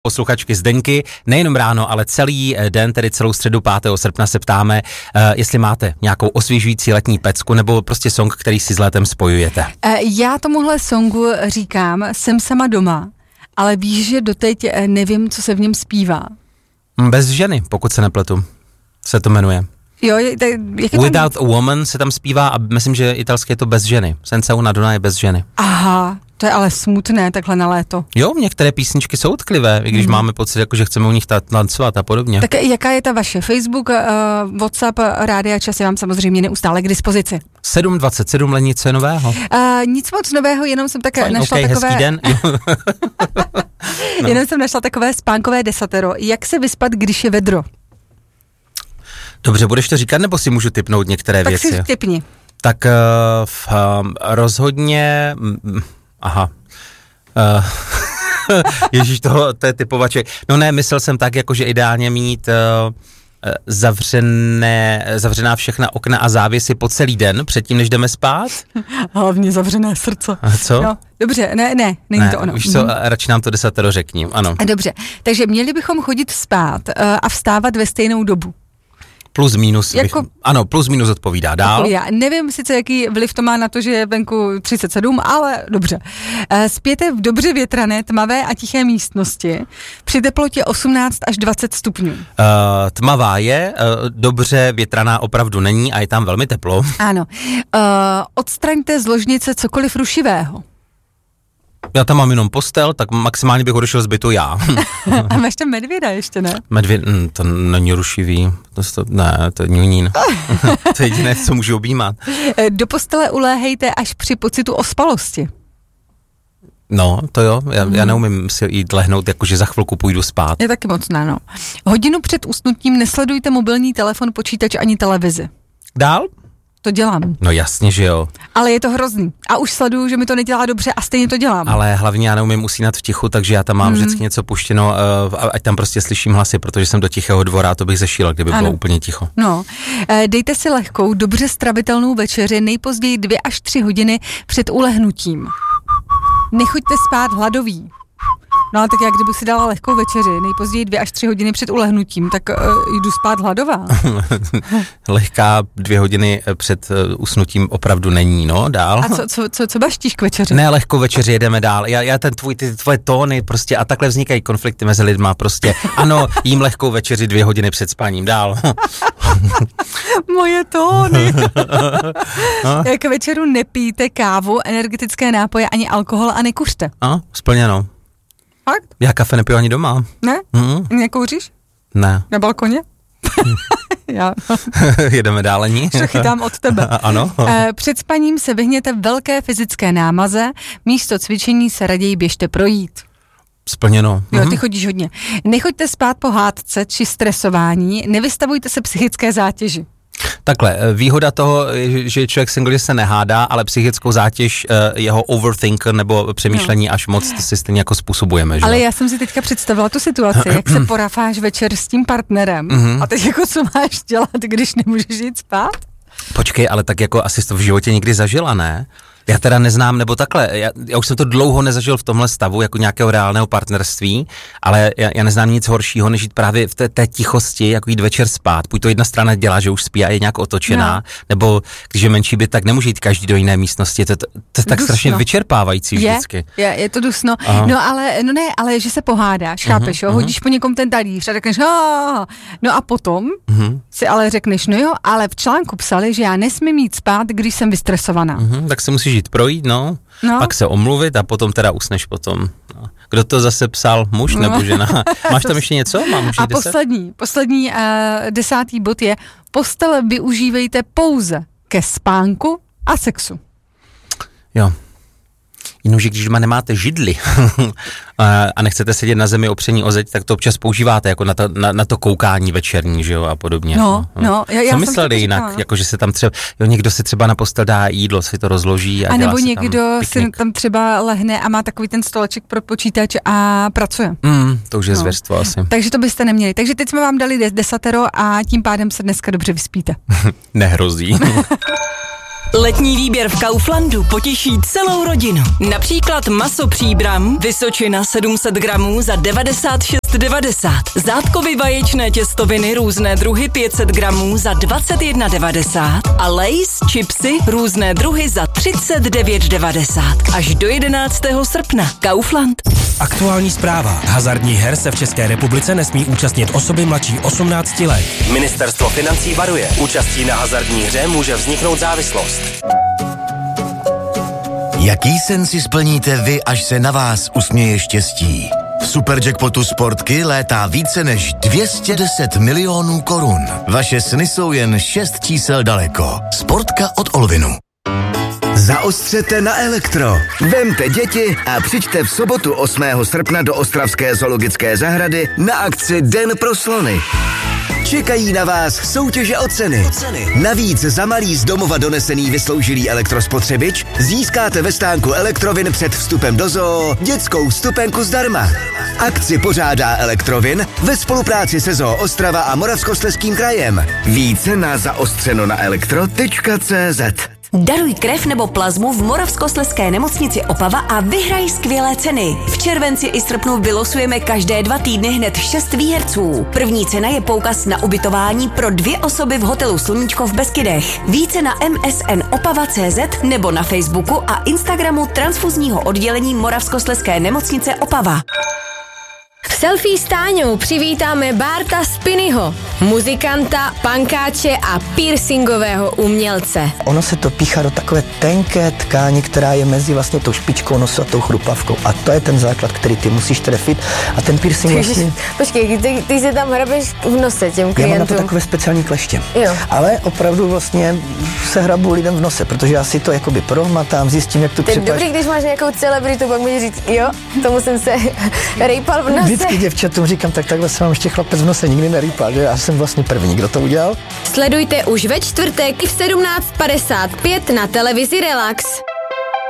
Posluchačky Zdeňky, nejenom ráno, ale celý den, tedy celou středu 5. srpna se ptáme, jestli máte nějakou osvěžující letní pecku nebo prostě song, který si s létem spojujete. Já tomuhle songu říkám, jsem sama doma, ale víš, že doteď nevím, co se v něm zpívá. Bez ženy, pokud se nepletu, se to jmenuje. Jo, Without a Woman se tam zpívá a myslím, že italské je to bez ženy. Senza una donna je bez ženy. Aha, to je ale smutné takhle na léto. Jo, některé písničky jsou tklivé, i když máme pocit, jako, že chceme u nich tancovat a podobně. Tak jaká je ta vaše Facebook, WhatsApp, Rádia Čas je vám samozřejmě neustále k dispozici. 7:27 Lení, co je nového? Nic moc nového, jenom jsem tak našla okay, takové... hezký den. No. Jenom jsem našla takové spánkové desatero. Jak se vyspat, když je vedro? Dobře, budeš to říkat, nebo si můžu tipnout některé věci? Tak si tipni. Tak rozhodně... Aha. Ježíš, to je typovaček. No ne, myslel jsem tak, jako že ideálně mít zavřená všechna okna a závěsy po celý den, předtím, než jdeme spát. Hlavně zavřené srdce. A co? No, dobře, není to ono. Víš co, radši nám to desatero řekni, ano. Dobře, takže měli bychom chodit spát a vstávat ve stejnou dobu. Plus minus, ano, plus minus odpovídá. Dál? Já nevím sice, jaký vliv to má na to, že je venku 37, ale dobře. Spěte v dobře větrané, tmavé a tiché místnosti při teplotě 18 až 20 stupňů. Tmavá je, dobře větraná opravdu není a je tam velmi teplo. Ano. Odstraňte z ložnice cokoliv rušivého. Já tam mám jenom postel, tak maximálně bych odešel z bytu já. A máš tam medvěda ještě, ne? Medvěd, to není rušivý, to je ňunín. To je jediné, co můžu objímat. Do postele uléhejte až při pocitu ospalosti. No, to jo, já neumím si jít lehnout, jakože za chvilku půjdu spát. Je taky moc ne, no. Hodinu před usnutím nesledujte mobilní telefon, počítač ani televizi. Dál? To dělám. No jasně, že jo. Ale je to hrozný. A už sleduju, že mi to nedělá dobře a stejně to dělám. Ale hlavně já neumím usínat v tichu, takže já tam mám vždycky něco puštěno, ať tam prostě slyším hlasy, protože jsem do tichého dvora a to bych zešílel, kdyby bylo úplně ticho. No, dejte si lehkou, dobře stravitelnou večeři nejpozději 2 až 3 hodiny před ulehnutím. Nechoďte spát hladový. No ale tak já kdybych si dala lehkou večeři, nejpozději 2 až 3 hodiny před ulehnutím, tak jdu spát hladová. Lehká 2 hodiny před usnutím opravdu není, no, dál. A co baštíš k večeři? Ne, lehkou večeři, jedeme dál. Já ty tvoje tóny prostě a takhle vznikají konflikty mezi lidma prostě. Ano, jím lehkou večeři 2 hodiny před spaním, dál. Moje tóny. K večeru nepijte kávu, energetické nápoje ani alkohol a nekuřte. Splněno. Fakt? Já kafe nepiju ani doma. Ne? Nekouříš? Ne. Na balkoně? Já. Jedeme dále ní. Že chytám od tebe. Ano. Před spaním se vyhněte velké fyzické námaze, místo cvičení se raději běžte projít. Splněno. Jo, ty chodíš hodně. Nechoďte spát po hádce či stresování, nevystavujte se psychické zátěži. Takhle, výhoda toho, že člověk single, že se nehádá, ale psychickou zátěž jeho overthinker nebo přemýšlení až moc si stejně jako způsobujeme, že? Ale já jsem si teďka představila tu situaci, jak se porafáš večer s tím partnerem a teď jako co máš dělat, když nemůžeš jít spát? Počkej, ale tak jako asi to v životě někdy zažila, ne? Já teda neznám, nebo takhle, já už jsem to dlouho nezažil v tomhle stavu, jako nějakého reálného partnerství, ale já neznám nic horšího, než jít právě v té tichosti, jako jít večer spát. Buď to jedna strana dělá, že už spí a je nějak otočená, nebo když je menší byt, tak nemůže jít každý do jiné místnosti. To je tak strašně vyčerpávající vždycky. Je to dusno. Ale že se pohádáš, chápeš, jo? Hodíš po někom ten talíř a řekneš, no a potom si ale řekneš, no jo, ale v článku psali, že já nesmím jít spát, když jsem vystresovaná. Tak se musíš jít projít, pak se omluvit a potom teda usneš potom. No. Kdo to zase psal, muž nebo žena? Máš tam ještě něco? A poslední 10. bod je, postele využívejte pouze ke spánku a sexu. Jo. Jenomže když doma nemáte židli a nechcete sedět na zemi opření o zeď, tak to občas používáte jako na to koukání večerní, že jo, a podobně. Já myslel jinak, jako že se tam třeba, někdo si třeba na postel dá jídlo, si to rozloží a nebo někdo si tam třeba lehne a má takový ten stoleček pro počítač a pracuje. To už je zvěrstvo asi. Takže to byste neměli. Takže teď jsme vám dali desatero a tím pádem se dneska dobře vyspíte. Nehrozí. Letní výběr v Kauflandu potěší celou rodinu. Například maso Příbram, Vysočina 700 gramů za 96,90. Zátkovy vaječné těstoviny různé druhy 500 gramů za 21,90. A Lay's chipsy různé druhy za 39,90. Až do 11. srpna. Kaufland. Aktuální zpráva. Hazardních her se v České republice nesmí účastnit osoby mladší 18 let. Ministerstvo financí varuje. Účastí na hazardní hře může vzniknout závislost. Jaký sen si splníte vy, až se na vás usměje štěstí? V Superjackpotu Sportky létá více než 210 milionů korun. Vaše sny jsou jen 6 čísel daleko. Sportka od Olvinu. Zaostřete na elektro. Vemte děti a přijďte v sobotu 8. srpna do ostravské zoologické zahrady na akci Den pro slony. Čekají na vás soutěže o ceny. Navíc za malý z domova donesený vysloužilý elektrospotřebič získáte ve stánku Elektrovin před vstupem do zoo dětskou vstupenku zdarma. Akci pořádá Elektrovin ve spolupráci se Zoo Ostrava a Moravskoslezským krajem. Více na zaostřenonaelektro.cz. Daruj krev nebo plazmu v Moravskoslezské nemocnici Opava a vyhraj skvělé ceny. V červenci i srpnu vylosujeme každé 2 týdny hned 6 výherců. První cena je poukaz na ubytování pro 2 osoby v hotelu Sluníčko v Beskydech. Více na msnopava.cz nebo na Facebooku a Instagramu transfuzního oddělení Moravskoslezské nemocnice Opava. V Selfie s Táňou přivítáme Barta Spinyho, muzikanta, pankáče a piercingového umělce. Ono se to píchá do takové tenké tkáně, která je mezi vlastně tou špičkou nosu a tou chrupavkou. A to je ten základ, který ty musíš trefit. A ten piercing vlastně... Počkej, ty se tam hrabeš v nose těm klientům. Já mám na to takové speciální kleště. Jo. Ale opravdu vlastně se hrabu lidem v nose, protože já si to jakoby prohmatám, zjistím, jak to přepáš. To je dobrý, když máš nějakou celebritu, pak můžeš říct, jo, tomu jsem se rejpal v nose. Vždycky děvčatům říkám, takhle se vám ještě chlapec v nose nikdy nerýpal, že já jsem vlastně první, kdo to udělal. Sledujte už ve čtvrtek v 17:55 na televizi Relax.